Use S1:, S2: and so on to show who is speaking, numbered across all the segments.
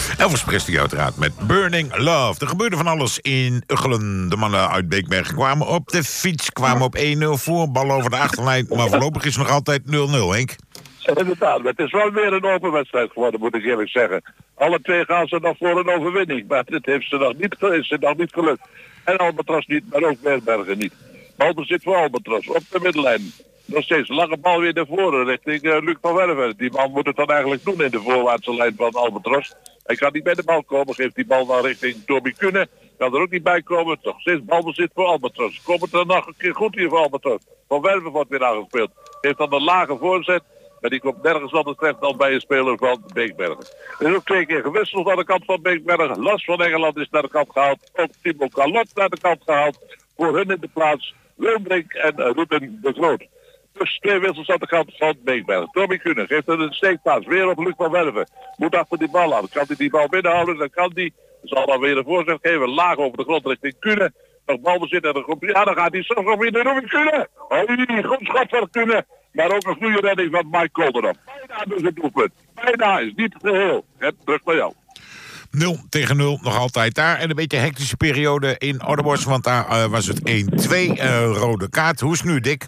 S1: Elvis Presley uiteraard met Burning Love. Er gebeurde van alles in Uggelen. De mannen uit Beekbergen kwamen op de fiets, kwamen op 1-0 voor. Bal over de achterlijn, maar voorlopig is het nog altijd 0-0, Henk.
S2: Inderdaad, het is wel weer een open wedstrijd geworden, moet ik eerlijk zeggen. Alle twee gaan ze nog voor een overwinning, maar dit heeft ze nog niet gelukt. En Albatros niet, maar ook Beekbergen niet. Balbezit voor Albatros, op de middenlijn. Nog steeds lange bal weer naar voren richting Luc van Werven. Die man moet het dan eigenlijk doen in de voorwaartse lijn van Albatros. Hij kan niet bij de bal komen, geeft die bal dan richting Toby Kuhne. Kan er ook niet bij komen, toch steeds balbezit voor Albatros. Komt het er nog een keer goed hier voor Albatros. Van Werven wordt weer aangespeeld. Heeft dan een lage voorzet. Maar die komt nergens anders terecht dan bij een speler van Beekbergen. Er is ook 2 keer gewisseld aan de kant van Beekbergen. Las van Engeland is naar de kant gehaald. Ook Timo Calot naar de kant gehaald. Voor hun in de plaats Wilbrink en Ruben de Groot. Dus 2 wissels aan de kant van Beekbergen. Tommy Kuhne geeft een steekpaas. Weer op Luc van Werven. Moet achter die bal aan. Kan hij die bal binnenhouden, dan kan die. Zal dan weer een voorzet geven. Laag over de grond richting Kuhne. Nog balbezit en ja, dan gaat hij zo nog weer naar Ruben Kuhne. Oh, goed schot van Kuhne. Maar ook een goede redding van Mike Kolderop. Bijna dus het doelpunt. Bijna is niet geheel. Het terug naar jou.
S1: 0-0 nog altijd daar. En een beetje hectische periode in Ouderbos, want daar was het 1-2. Rode kaart. Hoe is het nu, Dick?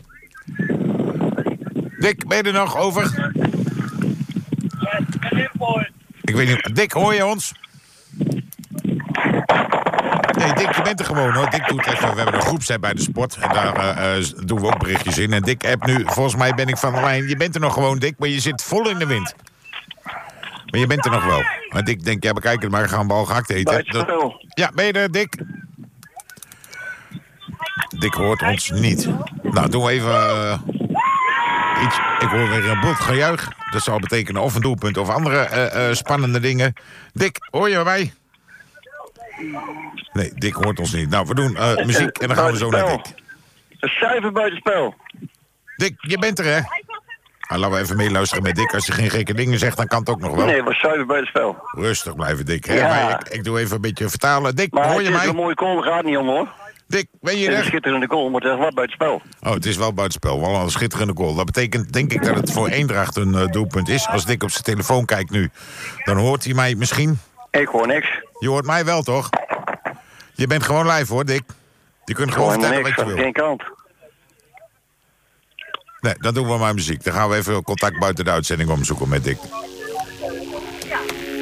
S1: Dick, ben je er nog over? Ik weet niet. Dick, hoor je ons? Nee, Dick, je bent er gewoon hoor. Dick doet even, we hebben een groepsapp bij de sport. En daar doen we ook berichtjes in. En Dick appt nu, volgens mij ben ik van de lijn. Je bent er nog gewoon, Dick, maar je zit vol in de wind. Maar je bent er nog wel. Maar Dick denkt, ja, bekijk het maar, gaan we al gehakt eten. Ja, ben je er, Dick? Dick hoort ons niet. Nou, doen we even iets. Ik hoor weer een bot gejuich. Dat zal betekenen of een doelpunt of andere spannende dingen. Dick, hoor je mij? Nee, Dick hoort ons niet. Nou, we doen muziek en dan gaan we zo naar Dick.
S3: Een cijfer buitenspel.
S1: Dick, je bent er, hè? Laten we even meeluisteren met Dick. Als je geen gekke dingen zegt, dan kan het ook nog wel.
S3: Nee, het was cijfer buitenspel.
S1: Rustig blijven, Dick. Hè?
S3: Ja.
S1: Maar ik doe even een beetje vertalen. Dick,
S3: maar
S1: hoor je mij?
S3: het is een mooie goal, gaat niet om hoor.
S1: Dick, ben je
S3: Het is
S1: er?
S3: een schitterende goal, maar het is wel buitenspel.
S1: Oh, het is wel buitenspel. Wel een schitterende goal. Dat betekent, denk ik, dat het voor Eendracht een doelpunt is. Als Dick op zijn telefoon kijkt nu, dan hoort hij mij misschien.
S3: Ik hoor niks.
S1: Je hoort mij wel, toch? Je bent gewoon live, hoor, Dick. Je kunt gewoon vertellen wat je wil.
S3: Geen kant.
S1: Nee, dan doen we maar muziek. Dan gaan we even contact buiten de uitzending omzoeken met Dick.